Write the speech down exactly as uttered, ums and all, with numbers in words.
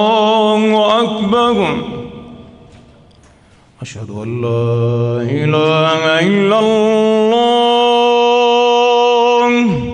الله أكبر. أشهد أن لا إله إلا الله.